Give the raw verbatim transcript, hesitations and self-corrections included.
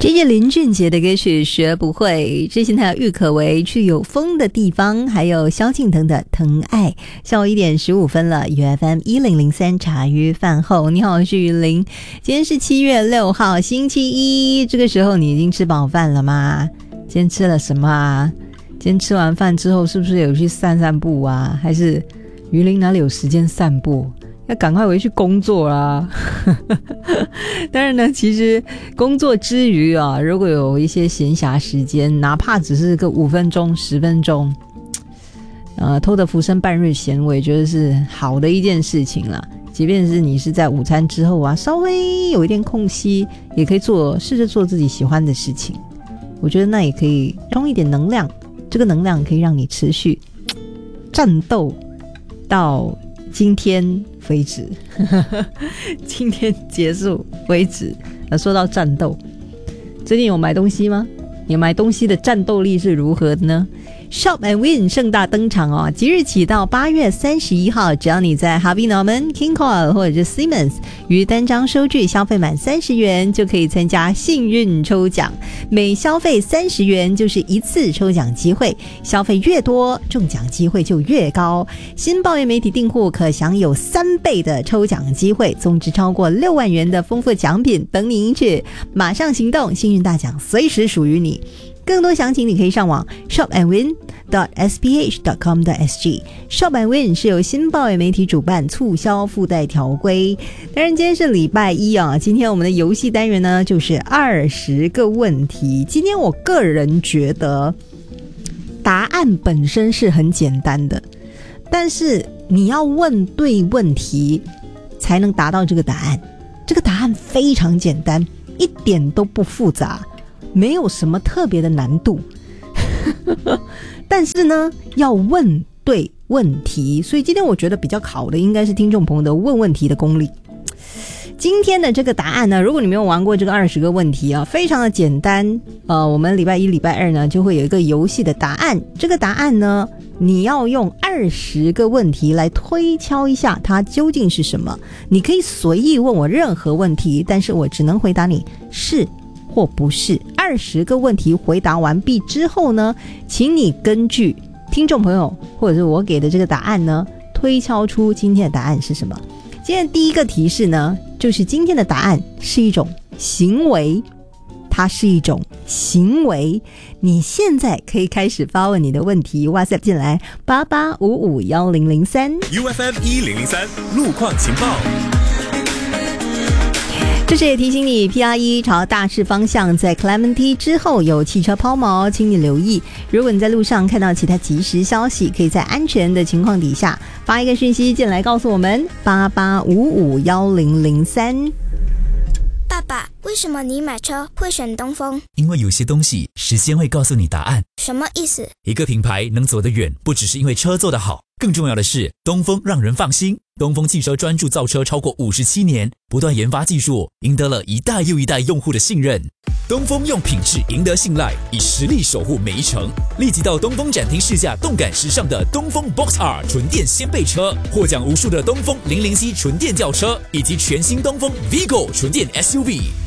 这是林俊杰的歌曲学不会，之前还有郁可唯去有风的地方，还有萧敬腾的疼爱。下午一点十五分了 ，U F M 一零零三茶余饭后，你好，我是雨林。今天是七月六号星期一，这个时候你已经吃饱饭了吗？今天吃了什么啊？今天吃完饭之后是不是有去散散步啊？还是雨林哪里有时间散步？要赶快回去工作啦当然呢，其实工作之余啊，如果有一些闲暇时间，哪怕只是个五分钟十分钟，呃，偷得浮生半日闲，我也觉得是好的一件事情啦。即便是你是在午餐之后啊，稍微有一点空隙，也可以做试着做自己喜欢的事情，我觉得那也可以充一点能量，这个能量可以让你持续战斗到今天为止今天结束为止。那说到战斗，最近有买东西吗？你买东西的战斗力是如何的呢？ Shop and Win 盛大登场哦！即日起到八月三十一号，只要你在 Harvey Norman、King Koil 或者是 Siemens 于单张收据消费满三十元，就可以参加幸运抽奖。每消费三十元就是一次抽奖机会，消费越多，中奖机会就越高。新报业媒体订户可享有三倍的抽奖机会，总值超过六万元的丰富奖品等你赢取。马上行动，幸运大奖随时属于你。更多详情你可以上网 shop and win dot s p h dot com dot s g。 Shop and Win 是由新报业媒体主办，促销附带条规。当然今天是礼拜一啊，今天我们的游戏单元呢就是二十个问题。今天我个人觉得答案本身是很简单的，但是你要问对问题才能达到这个答案。这个答案非常简单，一点都不复杂，没有什么特别的难度但是呢要问对问题，所以今天我觉得比较考的应该是听众朋友的问问题的功力。今天的这个答案呢，如果你没有玩过这个二十个问题啊，非常的简单。呃，我们礼拜一礼拜二呢就会有一个游戏的答案，这个答案呢你要用二十个问题来推敲一下它究竟是什么。你可以随意问我任何问题，但是我只能回答你是或不是。二十个问题回答完毕之后呢，请你根据听众朋友或者是我给的这个答案呢，推敲出今天的答案是什么。今天第一个提示呢，就是今天的答案是一种行为，它是一种行为。你现在可以开始发问你的问题 WhatsApp 进来八八五五一零零三 U F M 一零零三路况情报。 这是也提醒你 P R 一 朝大势方向，在 Clementi 之后有汽车抛锚，请你留意。如果你在路上看到其他即时消息，可以在安全的情况底下发一个讯息进来告诉我们八八五五一零零三。 爸爸，为什么你买车会选东风？ 因为有些东西时间会告诉你答案。 什么意思？ 一个品牌能走得远，不只是因为车做得好，更重要的是东风让人放心。东风汽车专注造车超过五十七年，不断研发技术，赢得了一代又一代用户的信任。东风用品质赢得信赖，以实力守护每一程。立即到东风展厅试驾动感时尚的东风 Box R 纯电掀背车，获奖无数的东风零零 C 纯电轿车，以及全新东风 Vigo 纯电 S U V。